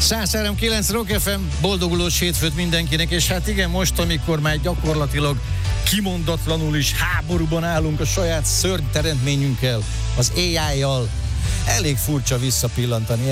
103.9 Rock FM, boldogulós hétfőt mindenkinek, és hát igen, most, amikor már gyakorlatilag kimondatlanul is háborúban állunk a saját szörnyteremtményünkkel, az AI-jal, elég furcsa visszapillantani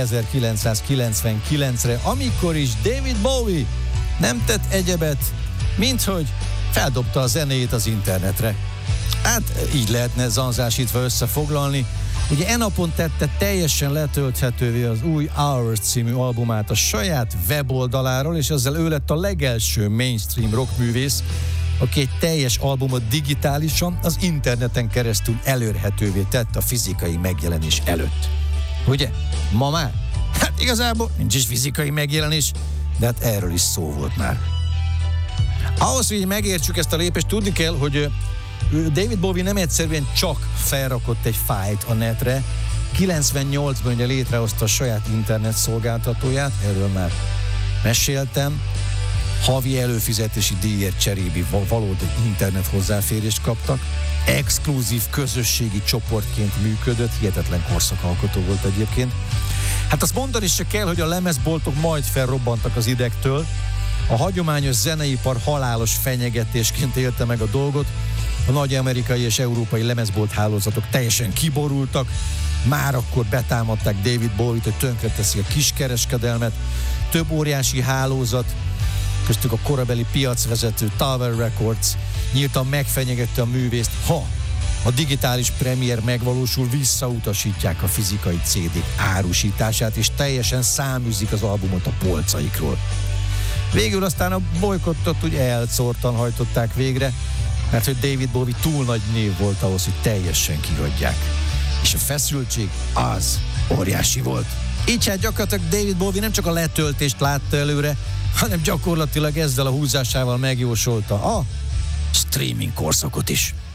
1999-re, amikor is David Bowie nem tett egyebet, minthogy feldobta a zenéjét az internetre. Hát így lehetne zanzásítva összefoglalni. Ugye napon tette teljesen letölthetővé az új Hours című albumát a saját weboldaláról, és ezzel ő lett a legelső mainstream rockművész, aki egy teljes albumot digitálisan az interneten keresztül elérhetővé tett a fizikai megjelenés előtt. Ugye? Ma már? Hát igazából nincs is fizikai megjelenés, de hát erről is szó volt már. Ahhoz, hogy megértsük ezt a lépést, tudni kell, hogy David Bowie nem egyszerűen csak felrakott egy fájlt a netre, 98-ban ugye létrehozta a saját internet szolgáltatóját, erről már meséltem, havi előfizetési díjért cserébe valódi internet hozzáférést kaptak, exkluzív közösségi csoportként működött, hihetetlen korszakalkotó volt egyébként. Hát azt mondani se kell, hogy a lemezboltok majd felrobbantak az idegtől, a hagyományos zeneipar halálos fenyegetésként élte meg a dolgot, a nagy amerikai és európai lemezbolt hálózatok teljesen kiborultak, már akkor betámadták David Bowie-t, hogy tönkreteszi a kiskereskedelmet, több óriási hálózat, köztük a korabeli piacvezető Tower Records nyíltan megfenyegette a művészt, ha a digitális premier megvalósul, visszautasítják a fizikai CD-k árusítását, és teljesen száműzik az albumot a polcaikról. Végül aztán a bolykottot úgy elszórtan hajtották végre, mert hogy David Bowie túl nagy név volt ahhoz, hogy teljesen kihagyják. És a feszültség az óriási volt. Így hát gyakorlatilag David Bowie nem csak a letöltést látta előre, hanem gyakorlatilag ezzel a húzásával megjósolta a streaming korszakot is.